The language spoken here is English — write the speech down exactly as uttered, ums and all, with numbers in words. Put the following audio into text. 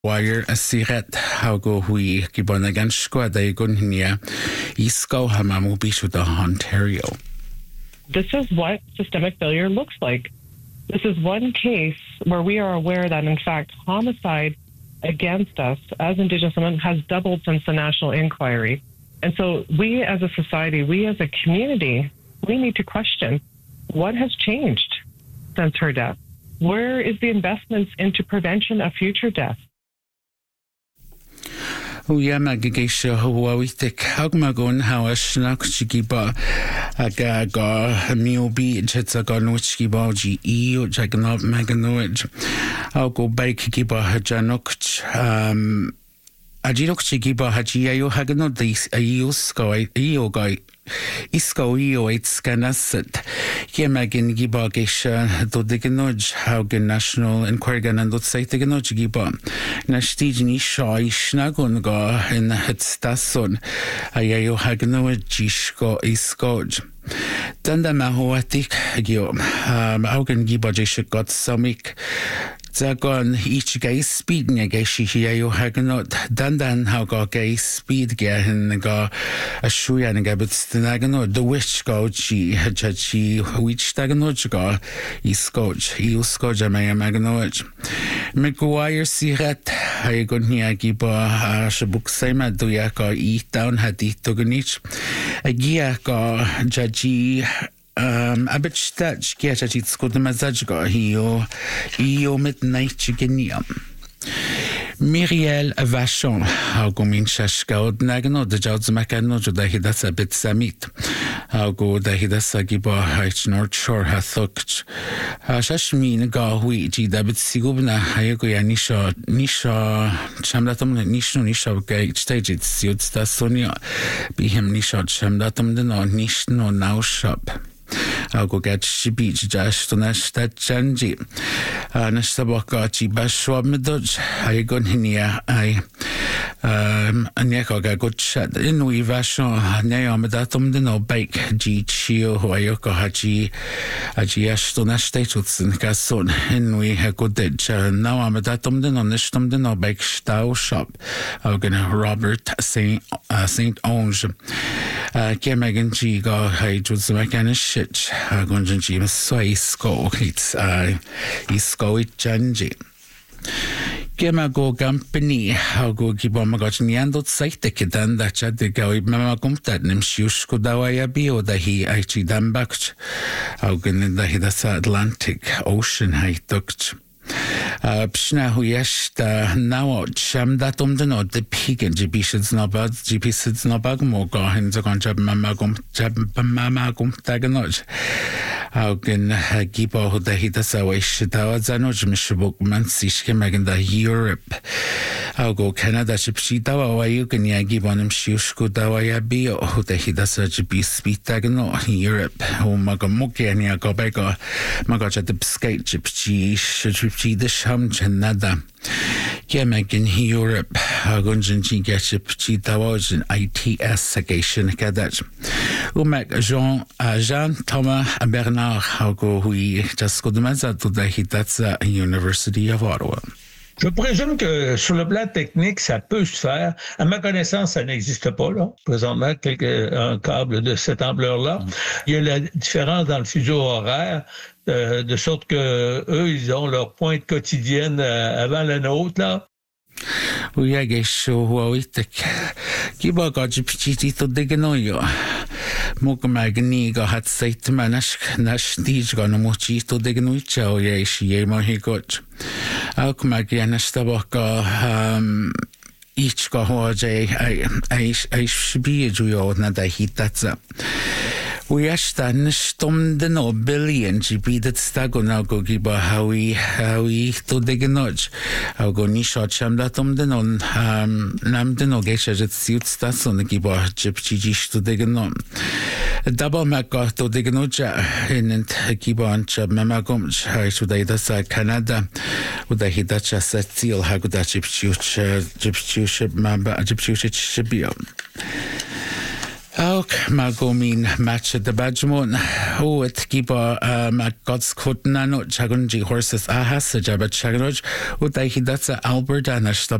Wire a siret how go hui gibon again squad they gun here Isco hamamu bishu the Ontario. This is what systemic failure looks like. This is one case where we are aware that in fact homicide against us as Indigenous women has doubled since the national inquiry. And so we as a society, we as a community, we need to question what has changed since her death. Where is the investments into prevention of future death? Uya magigisha huawitik hagmagon hawashnak chigiba aga ga miobi jetsaga nochiba ji eo jaganop maganoid. I'll go back giba hajanok um Ajinok chigiba hajiayo hagano dis ayosko eo guy. Isko io eit scanasset. Kiemagin giba gesha do dignoj haugen national inquiry gan and say dignoj giba. Nashtij ni shai shnagun ga in het stason. Ayayo hagno jishko iskoj. Danda mahoatik gio. Um haugen giba jesh got samik. Zagon each gay speed nega she yo haganot dandan how go gay speed gahin ga a shuyan gabits naganot the witch go chi hachi which daganot ga iskoj you skoj may maganot McGuire siret I gon here giba shabuk sema do ya ga eat down hadi toganich a gia ga jaji Um, a bit stage get at its good mazajga hio io midnight genium. Miriel Vachon, how go mean shashka nagano, the judge macano, the hidas a bit samit. How go the hidas a giba height north shore hath hooked. Shashmin ga hui, g dabit sigubna, hayago nisha, nisha, chamdatum, nishu nisha gate stage, it's suits the sonia. Be him nisha, chamdatum, the no nish no now shop. I'll go get beach just to nash that changi. Nastabakachi bashwab medoj. I gon hinia. I um Anyaka good chat. In we vashon neomadatum the no bake G chio hoyoko haji aji ashtonash tetutsin gason. In we ha good ditch. Now I'm a datum the no nishtum the no bake stau shop. I'll gonna Robert Saint uh, Saint Onge. Uh Kemegan G go hey Judzmakanish. Gonjanji Maswai Sko, it's uh, Isko it Janji. Gemago Gampany, how go Gibomagoj Niandot Saitekidan, that chat the Gawi Mamagumtat, Nimshushko Dawaya Bio, that he actually done back. How can the Hidasa Atlantic Ocean high duct. Pshna huyashta now shamdatum the no the pig and jibishits no bad jibishits no bag moga and the conjab mamagum jab mamagum taganoj. How can Gibo who the hitasawa shitawa zanoj mishbuk mansishke magan the Europe. How go Canada shipshitawa why you can yagibon him shushku dawaya bio who the hitasa jibi speed tagano Europe who magamuki and yagobega magaja the skate jipchi shipchi the sham chanada. Yemagin Europe Gunjanji Gaship Chitawaj I T S Sagation Kadaj. Umak Jean Jean Thomas Bernard Hago Hui just good maza to the Hitatsa University of Ottawa. Je présume que sur le plan technique, ça peut se faire. À ma connaissance, ça n'existe pas, là. Présentement, quelque, un câble de cette ampleur-là. Mm. Il y a la différence dans le fuseau horaire, de, de sorte que eux, ils ont leur pointe quotidienne avant la nôtre, là. Oui, I guess so. Huawitek. Giba gaji pichiti to diganoyo. Mogamagni ga hat sait manash nash tij ga no mochi to diganoicha o ye shi ye mohi got. Alkmagianash tabaka um each ga hoje I I I should be a juyo na da hitatsa. We are standing stummed no billion G B that stago now go giba how we how we to dig a nudge. I'll go nisha chamdatum the non um nam the no gesha jet suits that's on the giba gypsy to dig a non. A double maca to dig a nudge in and giba and chab mamagum I should I that's Canada with a hidacha set seal how could that gypsy gypsy ship mamba gypsy ship be. Ook ma go mín matcha de badmón óit giba ma gods cotna no chagunji horses ahas a jabat chagunj ó dai hidata Albert anasta